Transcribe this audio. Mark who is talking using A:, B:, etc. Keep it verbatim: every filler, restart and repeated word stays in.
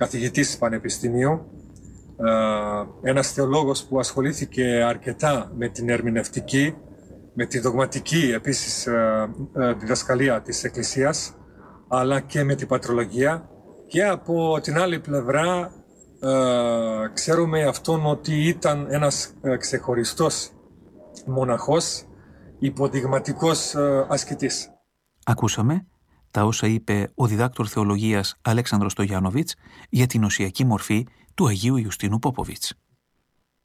A: καθηγητής πανεπιστημίου, ένας θεολόγος που ασχολήθηκε αρκετά με την ερμηνευτική, με τη δογματική επίσης διδασκαλία της Εκκλησίας, αλλά και με την πατρολογία. Και από την άλλη πλευρά ξέρουμε αυτόν ότι ήταν ένας ξεχωριστός μοναχός, υποδειγματικός ασκητής.
B: Ακούσαμε τα όσα είπε ο διδάκτορ θεολογίας Αλέξανδρος Στογιάννοβιτς για την οσιακή μορφή του Αγίου Ιουστίνου Πόποβιτς.